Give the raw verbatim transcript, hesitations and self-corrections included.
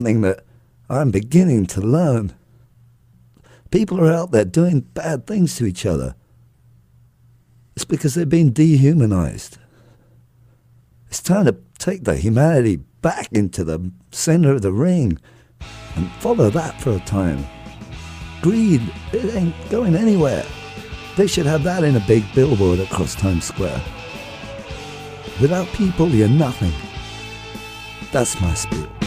something that I'm beginning to learn. People are out there doing bad things to each other. It's because they've been dehumanized. It's time to take the humanity back into the center of the ring and follow that for a time. Greed, it ain't going anywhere. They should have that in a big billboard across Times Square. Without people, you're nothing. That's my spiel.